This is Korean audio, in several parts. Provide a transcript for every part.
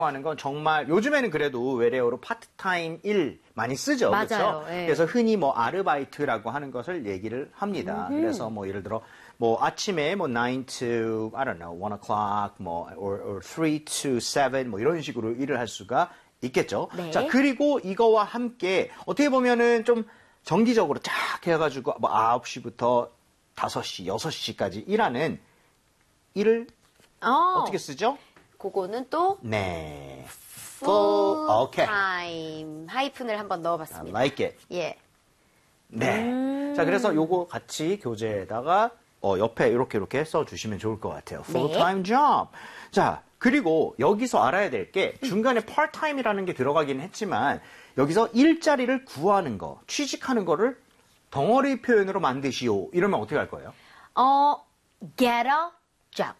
하는 건 정말 요즘에는 그래도 외래어로 파트타임 일 많이 쓰죠. 맞아요. 그렇죠? 예. 그래서 흔히 뭐 아르바이트라고 하는 것을 얘기를 합니다. 그래서 뭐 예를 들어 뭐 아침에 뭐 9 to I don't know 1 o'clock 뭐 or 3 to 7 뭐 이런 식으로 일을 할 수가 있겠죠. 네. 자, 그리고 이거와 함께 어떻게 보면은 좀 정기적으로 쫙 해가지고 뭐 9시부터 5시, 6시까지 일하는 일을 어떻게 쓰죠? 그거는 또 네. full 오케이. time 하이픈을 한번 I 넣어봤습니다. like it. 예. 네. 자, 그래서 요거 같이 교재에다가 옆에 이렇게 써주시면 좋을 것 같아요. Full-time job. 자, 그리고 여기서 알아야 될 게 중간에 part-time이라는 게 들어가긴 했지만 여기서 일자리를 구하는 거, 취직하는 거를 덩어리 표현으로 만드시오. 이러면 어떻게 할 거예요? get a job.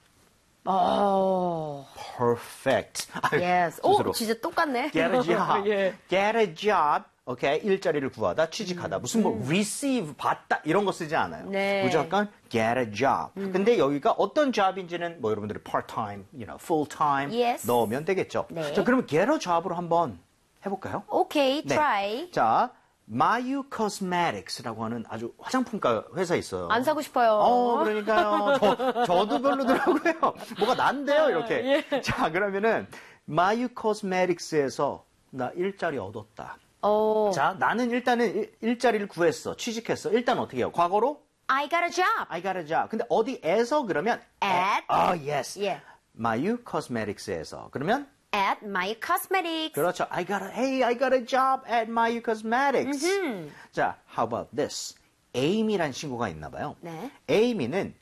Perfect. Yes. 스스로. 진짜 똑같네. Get a job. 예. Get a job. 오케이. 일자리를 구하다, 취직하다. 무슨 뭐 receive, 받다 이런 거 쓰지 않아요. 네. 무조건 get a job. 근데 여기가 어떤 job인지는 뭐 여러분들이 part-time, full-time Yes. 넣으면 되겠죠. 네. 자, 그러면 get a job으로 한번 해볼까요? 오케이, 네. try. 자, Mayu Cosmetics라고 하는 아주 화장품가 회사 있어요. 안 사고 싶어요. 그러니까요. 저도 별로더라고요. 뭐가 난데요, 이렇게. 예. 자, 그러면은 Mayu Cosmetics에서 나 일자리 얻었다. 자, 나는 일단은 일자리를 구했어. 취직했어. 일단 어떻게 해요? 과거로? I got a job. I got a job. 근데 어디에서 그러면? At. yes. 예. Mayu Cosmetics에서. 그러면? At my cosmetics. 그렇죠. I got a job at Mayu Cosmetics. 자, how about this? Amy란 친구가 있나 봐요. 네. Amy는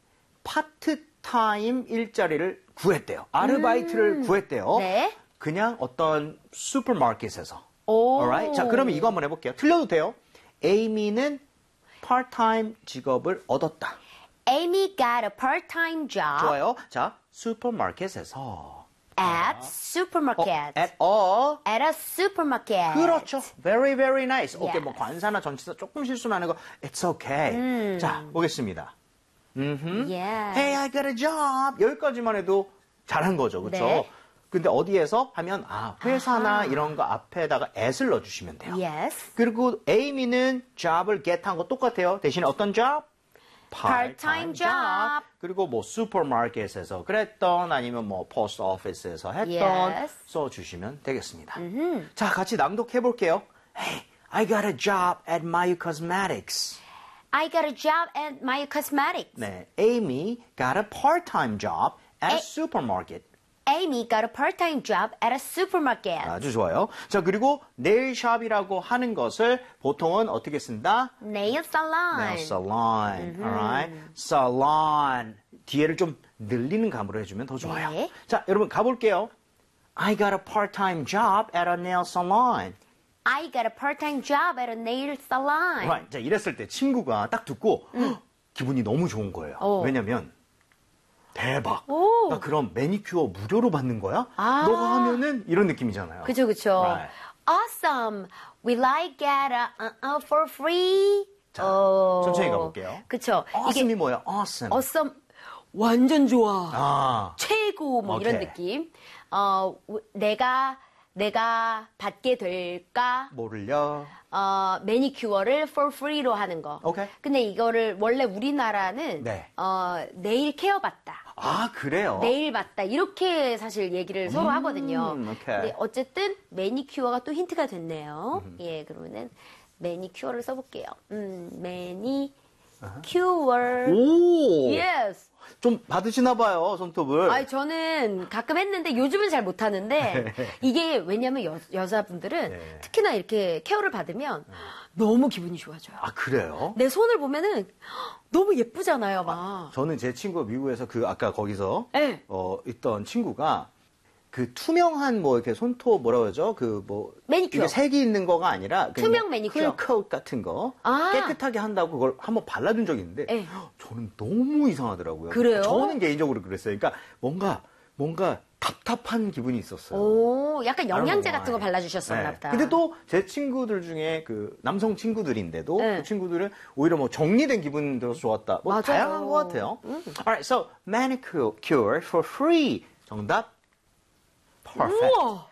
파트타임 일자리를 구했대요. 아르바이트를 구했대요. 네. 그냥 어떤 슈퍼마켓에서. 오. Alright? 자, 그러면 이거 한번 해볼게요. 틀려도 돼요. Amy는 파트타임 직업을 얻었다. Amy got a part-time job 좋아요. 자, 슈퍼마켓에서. at supermarket. at a supermarket. 그렇죠. Very, very nice. 오케이, Yes. 뭐 관사나 전치사 조금 실수하는 거, it's okay. 자, 보겠습니다. Yeah. Hey, I got a job. 여기까지만 해도 잘한 거죠, 그렇죠? 네. 근데 어디에서 하면 회사나 이런 거 앞에다가 at을 넣어주시면 돼요. Yes. 그리고 Amy는 job을 get한 거 똑같아요. 대신에 어떤 job? Part-time job. 그리고 뭐 슈퍼마켓에서 그랬던 아니면 뭐 포스트 오피스에서 했던 Yes. 써주시면 되겠습니다. 자, 같이 낭독해 볼게요. Hey, I got a job at Mayu Cosmetics. I got a job at my cosmetics. 네, Amy got a part-time job at a supermarket. Amy got a part-time job at a supermarket. 아주 좋아요. 자, 그리고 네일샵이라고 하는 것을 보통은 어떻게 쓴다? Nail salon. Nail salon. Alright? salon. 뒤에를 좀 늘리는 감으로 해주면 더 좋아요. 네. 자, 여러분 가볼게요. I got a part-time job at a nail salon. I got a part-time job at a nail salon. Right. 자, 이랬을 때 친구가 딱 듣고 기분이 너무 좋은 거예요. 왜냐면 대박. 나 그럼 매니큐어 무료로 받는 거야? 너가 하면은 이런 느낌이잖아요. 그쵸, 그쵸. Right. Awesome. Will I get a for free? 자, 천천히 가볼게요. 그쵸. Awesome이 뭐예요? Awesome. awesome. 완전 좋아. 아, 최고. 뭐 이런 오케이. 느낌. 내가 받게 될까? 뭐를요? 매니큐어를 for free로 하는 거. 오케이. 근데 이거를 원래 우리나라는 네. 네일 케어 받다. 아, 그래요? 네일 받다. 이렇게 사실 얘기를 서로 하거든요. 오케이. 근데 어쨌든 매니큐어가 또 힌트가 됐네요. 예, 그러면은 매니큐어를 써볼게요. 매니큐어. 오! Yes. 좀 받으시나 봐요, 손톱을. 아니, 저는 가끔 했는데 요즘은 잘 못하는데 이게 왜냐면 여자분들은 네. 특히나 이렇게 케어를 받으면 너무 기분이 좋아져요. 아, 그래요? 내 손을 보면은 너무 예쁘잖아요, 막. 저는 제 친구 미국에서 아까 거기서 네. 있던 친구가 그 투명한 뭐 이렇게 손톱 뭐라 그러죠? 매니큐어. 이게 색이 있는 거가 아니라 그냥 투명 매니큐어. 쿨코트 같은 거 아. 깨끗하게 한다고 그걸 한번 발라준 적이 있는데 네. 저는 너무 이상하더라고요. 그래요? 저는 개인적으로 그랬어요. 그러니까 뭔가 답답한 기분이 있었어요. 오, 약간 영양제 I don't know 같은 거 why. 발라주셨었나 보다. 근데 또 제 친구들 중에 그 남성 친구들인데도 네. 그 친구들은 오히려 뭐 정리된 기분 들어서 좋았다. 뭐 맞아요. 다양한 것 같아요. Alright, so manicure for free. 정답. Perfect. 우와.